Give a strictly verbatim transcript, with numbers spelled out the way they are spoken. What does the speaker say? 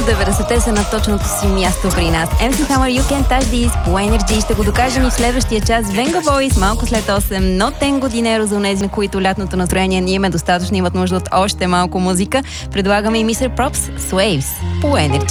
деветдесетте са на точното си място при нас. Ем Си Hammer, You Can Touch This, по Energy. Ще го докажем и в следващия час. Venga Boys, малко след осем, но Тенго Динеро за онези, на които лятното настроение ни им е достатъчно, имат нужда от още малко музика. Предлагаме и мистер Пропс с Waves по Energy.